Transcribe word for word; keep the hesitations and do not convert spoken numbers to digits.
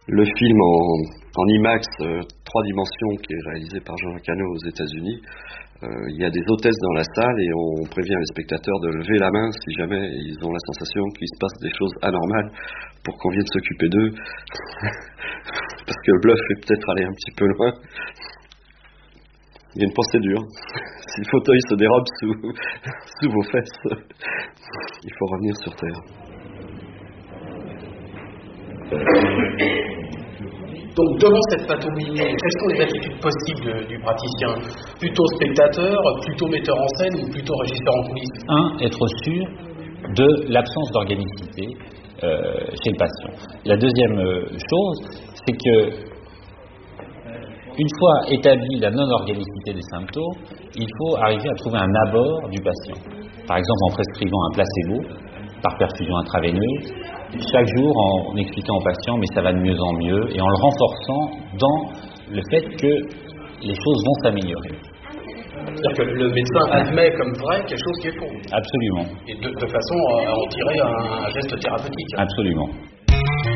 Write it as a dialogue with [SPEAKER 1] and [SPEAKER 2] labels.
[SPEAKER 1] le film en, en IMAX euh, trois dimensions qui est réalisé par Jean Cano aux États-Unis. Euh, il y a des hôtesses dans la salle et on prévient les spectateurs de lever la main si jamais ils ont la sensation qu'il se passe des choses anormales pour qu'on vienne s'occuper d'eux. Parce que le bluff est peut-être allé un petit peu loin. Il y a une procédure. Si le fauteuil se dérobe sous, sous vos fesses, il faut revenir sur terre.
[SPEAKER 2] Donc devant cette pathomimie, quelles sont les attitudes possibles du praticien? Plutôt spectateur, plutôt metteur en scène ou plutôt régisseur en coulisses?
[SPEAKER 3] Un, être sûr de l'absence d'organicité euh, chez le patient. La deuxième chose, c'est que une fois établie la non-organicité des symptômes, il faut arriver à trouver un abord du patient. Par exemple en prescrivant un placebo par perfusion intraveineuse, chaque jour en expliquant au patient mais ça va de mieux en mieux et en le renforçant dans le fait que les choses vont s'améliorer.
[SPEAKER 2] C'est-à-dire que le médecin admet comme vrai quelque chose qui est faux.
[SPEAKER 3] Absolument.
[SPEAKER 2] Et de, de façon à en tirer un, un geste thérapeutique.
[SPEAKER 3] Absolument.